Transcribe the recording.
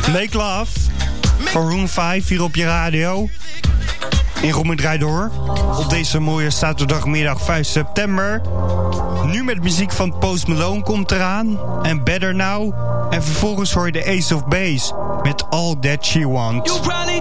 Make Love van Room 5 hier op je radio. In Roem Draai Door. Op deze mooie zaterdagmiddag 5 september. Nu met muziek van Post Malone komt eraan. En Better Now. En vervolgens hoor je de Ace of Base met All That She Wants.